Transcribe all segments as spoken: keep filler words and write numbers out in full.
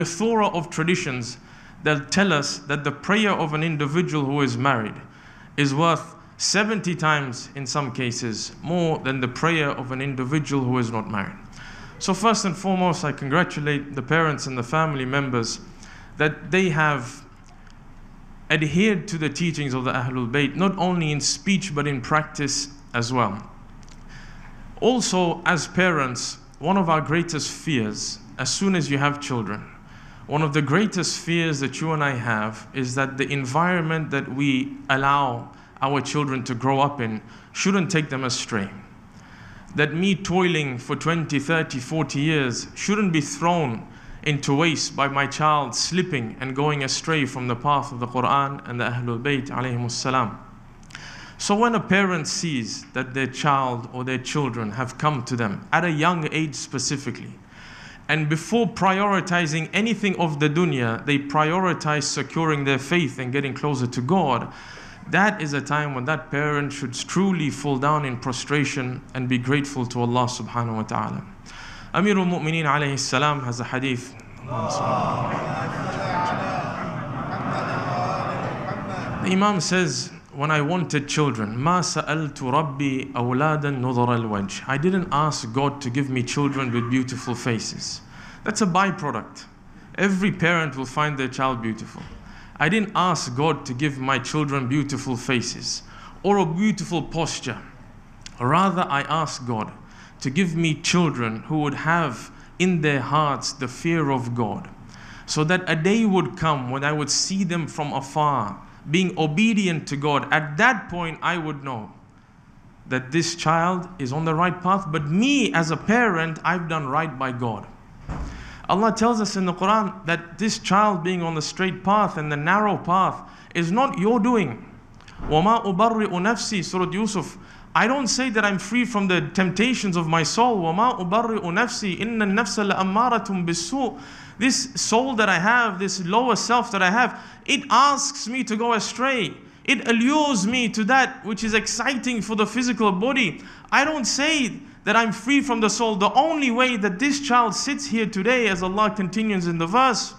plethora of traditions that tell us that the prayer of an individual who is married is worth seventy times, in some cases, more than the prayer of an individual who is not married. So first and foremost, I congratulate the parents and the family members that they have adhered to the teachings of the Ahlul Bayt, not only in speech but in practice as well. Also, as parents, one of our greatest fears, as soon as you have children, one of the greatest fears that you and I have is that the environment that we allow our children to grow up in shouldn't take them astray. That me toiling for twenty, thirty, forty years shouldn't be thrown into waste by my child slipping and going astray from the path of the Quran and the Ahlul Bayt alayhimus salam. So when a parent sees that their child or their children have come to them at a young age specifically, and before prioritizing anything of the dunya, they prioritize securing their faith and getting closer to God, that is a time when that parent should truly fall down in prostration and be grateful to Allah subhanahu wa ta'ala. Amirul Mu'mineen alayhi salam has a hadith. The Imam says, when I wanted children, مَا سَأَلْتُ رَبِّي أَوْلَادًا نُظَرَ الْوَجْهِ, I didn't ask God to give me children with beautiful faces. That's a byproduct. Every parent will find their child beautiful. I didn't ask God to give my children beautiful faces or a beautiful posture. Rather, I asked God to give me children who would have in their hearts the fear of God, so that a day would come when I would see them from afar, being obedient to God. At that point, I would know that this child is on the right path, but me as a parent, I've done right by God. Allah tells us in the Quran that this child being on the straight path and the narrow path is not your doing. وَمَا أُبَرِّئُ نَفْسِي, Surah Yusuf. I don't say that I'm free from the temptations of my soul. وَمَا أُبَرِّئُ نَفْسِي إِنَّ النَّفْسَ لَأَمَّارَةٌ بِالسُّوءِ. This soul that I have, this lower self that I have, it asks me to go astray. It allures me to that which is exciting for the physical body. I don't say that I'm free from the soul. The only way that this child sits here today, as Allah continues in the verse,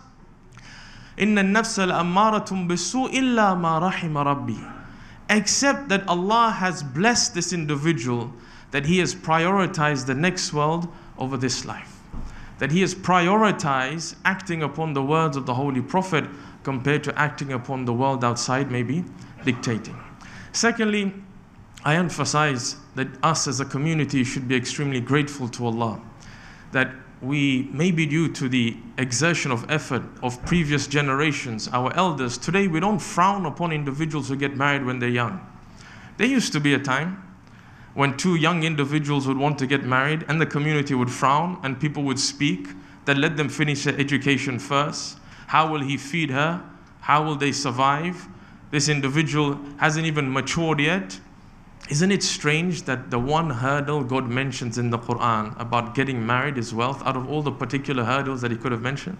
إِنَّ النَّفْسَ لَأَمَّارَةٌ بِالسُّوءِ إِلَّا مَا رَحِمَ رَبِّي. Except that Allah has blessed this individual, that he has prioritized the next world over this life. That he has prioritized acting upon the words of the Holy Prophet compared to acting upon the world outside, maybe dictating. Secondly, I emphasize that us as a community should be extremely grateful to Allah, that we, maybe due to the exertion of effort of previous generations, our elders, today we don't frown upon individuals who get married when they're young. There used to be a time when two young individuals would want to get married and the community would frown and people would speak that let them finish their education first. How will he feed her? How will they survive? This individual hasn't even matured yet. Isn't it strange that the one hurdle God mentions in the Quran about getting married is wealth, out of all the particular hurdles that he could have mentioned?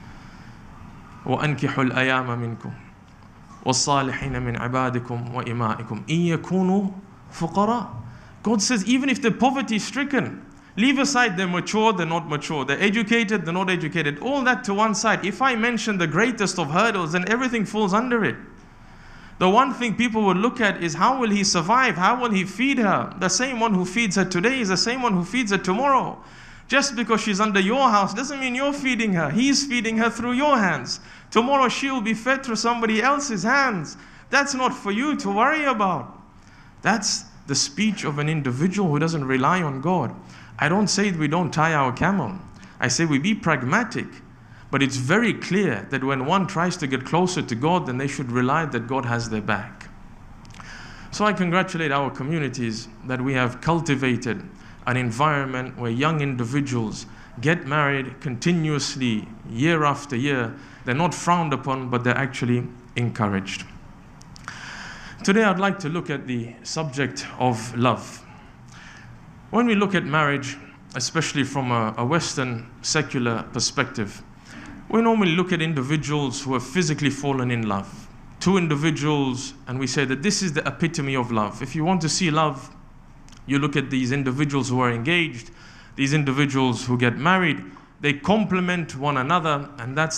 وَأَنْكِحُوا الْأَيَامَ مِنْكُمْ وَالصَّالِحِينَ مِنْ عِبَادِكُمْ وَإِمَائِكُمْ إِن يَكُونُوا فُقَرَاءَ. God says, even if they're poverty-stricken, leave aside they're mature, they're not mature, they're educated, they're not educated, all that to one side. If I mention the greatest of hurdles, then everything falls under it. The one thing people would look at is, how will he survive? How will he feed her? The same one who feeds her today is the same one who feeds her tomorrow. Just because she's under your house doesn't mean you're feeding her. He's feeding her through your hands. Tomorrow she'll be fed through somebody else's hands. That's not for you to worry about. That's the speech of an individual who doesn't rely on God. I don't say we don't tie our camel. I say we be pragmatic. But it's very clear that when one tries to get closer to God, then they should rely that God has their back. So I congratulate our communities that we have cultivated an environment where young individuals get married continuously, year after year. They're not frowned upon, but they're actually encouraged. Today I'd like to look at the subject of love. When we look at marriage, especially from a, a Western secular perspective, we normally look at individuals who have physically fallen in love. Two individuals, and we say that this is the epitome of love. If you want to see love, you look at these individuals who are engaged, these individuals who get married, they complement one another, and that's